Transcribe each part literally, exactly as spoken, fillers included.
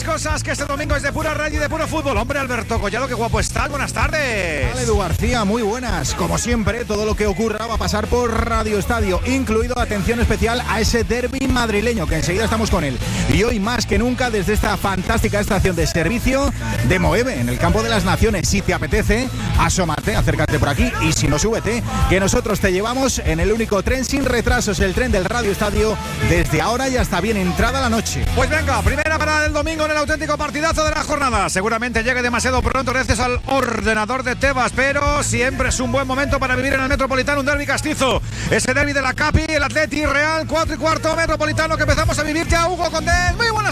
cosas, que este domingo es de pura radio y de puro fútbol. Hombre, Alberto Collado, qué guapo estás. Buenas tardes. Edu García, muy buenas. Como siempre, todo lo que ocurra va a pasar por Radio Estadio, incluido atención especial a ese derbi madrileño, que enseguida estamos con él. Y hoy más que nunca, desde esta fantástica estación de servicio de Moeve, en el Campo de las Naciones. Si te apetece, asómate, acércate por aquí, y si no, súbete, que nosotros te llevamos en el único tren sin retrasos, el tren del Radio Estadio, desde ahora y hasta bien entrada la noche. Pues venga, primera parada del domingo en el auténtico partidazo de la jornada. Seguramente llegue demasiado pronto gracias al ordenador de Tebas, pero siempre es un buen momento para vivir en el Metropolitano un derbi castizo. Ese derbi de la Capi, el Atleti Real, cuatro y cuarto Metropolitano que empezamos a vivir ya. Hugo Condés, muy buenas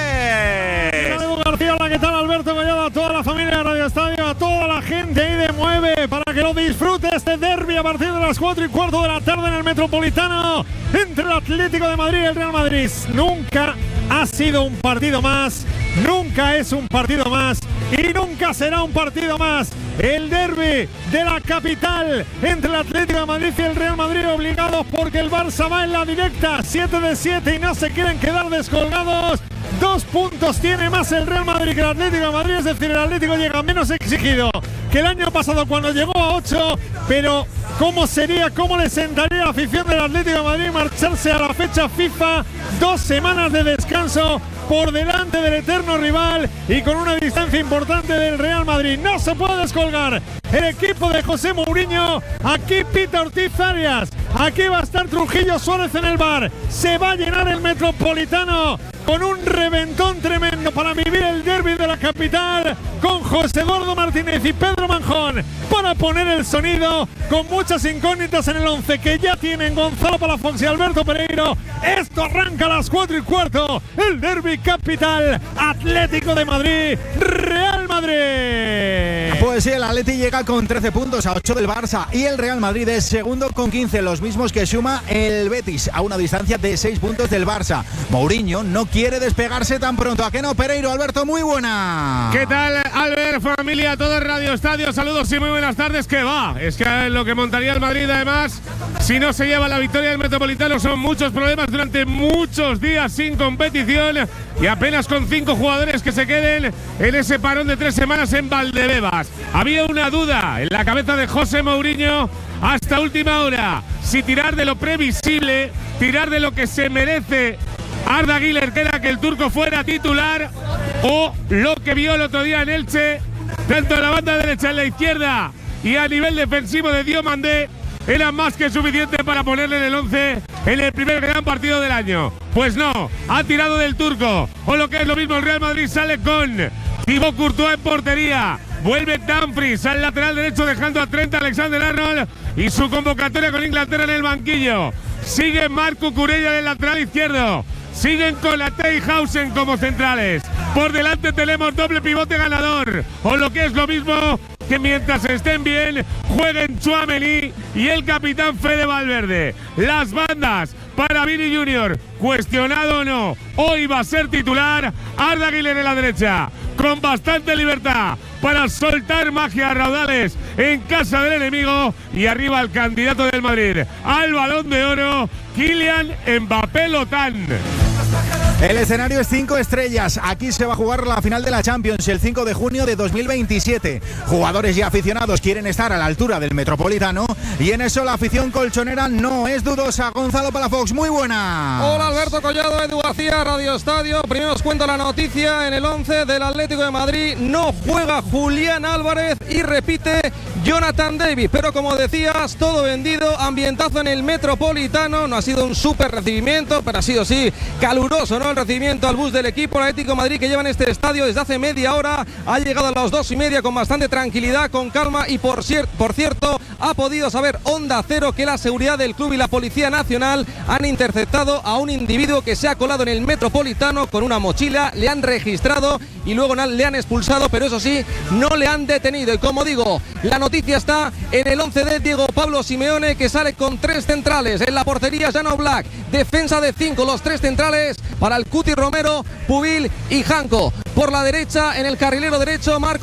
tardes. Edu García, hola, ¿qué tal? Alberto Collado, a toda la familia de Radio Estadio, a toda la gente ahí de Mueve, para que lo disfrute este derbi a partir de las cuatro y cuarto de la tarde en el Metropolitano entre el Atlético de Madrid y el Real Madrid. Nunca ha sido un partido más, nunca es un partido más y nunca será un partido más. El derbi de la capital entre el Atlético de Madrid y el Real Madrid, obligados porque el Barça va en la directa, siete de siete y no se quieren quedar descolgados. Dos puntos tiene más el Real Madrid que el Atlético de Madrid, es decir, el Atlético llega menos exigido que el año pasado cuando llegó a ocho, pero ¿cómo sería, cómo le sentaría a la afición del Atlético de Madrid marcharse a la fecha FIFA? Dos semanas de descanso por delante del eterno rival y con una distancia importante del Real Madrid. No se puede descolgar el equipo de José Mourinho. Aquí Pita Ortiz Arias, aquí va a estar Trujillo Suárez en el bar. Se va a llenar el Metropolitano con un reventón tremendo para vivir el derbi de la capital, con José Eduardo Martínez y Pedro Manjón para poner el sonido, con muchas incógnitas en el once que ya tienen Gonzalo Palafox y Alberto Pereiro. Esto arranca a las cuatro y cuarto, el derbi capital, Atlético de Madrid, Real Madrid. Pues sí, el Atleti llega con trece puntos a ocho del Barça y el Real Madrid es segundo con quince, los mismos que suma el Betis, a una distancia de seis puntos del Barça. Mourinho no quiere despegarse tan pronto. ¿A qué no, Pereiro? Alberto, muy buena. ¿Qué tal, Albert, familia, todo el Radio Estadio? Saludos y muy buenas tardes. ¿Qué va? Es que lo que montaría el Madrid, además, si no se lleva la victoria del Metropolitano, son muchos problemas durante muchos días sin competición y apenas con cinco jugadores que se queden en ese parón de tres semanas en Valdebebas. Había una duda en la cabeza de José Mourinho hasta última hora, si tirar de lo previsible, tirar de lo que se merece Arda Güler, que era que el turco fuera titular, o lo que vio el otro día en Elche, tanto en la banda derecha, en la izquierda y a nivel defensivo de Diomandé, era más que suficiente para ponerle en el once en el primer gran partido del año. Pues no, ha tirado del turco, o lo que es lo mismo, el Real Madrid sale con Thibaut Courtois en portería, vuelve Dumfries al lateral derecho dejando a Trent Alexander-Arnold y su convocatoria con Inglaterra en el banquillo. Sigue Marco Cucurella en el lateral izquierdo. Siguen con la Teichhausen como centrales. Por delante tenemos doble pivote ganador. O lo que es lo mismo, que mientras estén bien, jueguen Tchouaméni y el capitán Fede Valverde. Las bandas para Vini Junior, cuestionado o no, hoy va a ser titular. Arda Güler en la derecha, con bastante libertad para soltar magia a raudales en casa del enemigo. Y arriba el candidato del Madrid al Balón de Oro, Kylian Mbappé Lotán. El escenario es cinco estrellas. Aquí se va a jugar la final de la Champions el cinco de junio de dos mil veintisiete. Jugadores y aficionados quieren estar a la altura del Metropolitano y en eso la afición colchonera no es dudosa. Gonzalo Palafox, muy buena. Hola, Alberto Collado, Edu García, Radio Estadio. Primero os cuento la noticia. En el once del Atlético de Madrid no juega Julián Álvarez y repite Jonathan David, pero como decías, todo vendido, ambientazo en el Metropolitano. No ha sido un súper recibimiento, pero ha sido sí caluroso, ¿no? El recibimiento al bus del equipo Atlético de Madrid, que lleva en este estadio desde hace media hora. Ha llegado a las dos y media con bastante tranquilidad, con calma, y por, cier- por cierto ha podido saber Onda Cero que la seguridad del club y la Policía Nacional han interceptado a un individuo que se ha colado en el Metropolitano con una mochila. Le han registrado y luego le han expulsado, pero eso sí, no le han detenido. Y como digo, la noticia está en el once de Diego Pablo Simeone, que sale con tres centrales. En la portería, Jan Oblak, defensa de cinco, los tres centrales para el Cuti Romero, Pubil y Janko. Por la derecha, en el carrilero derecho, Marco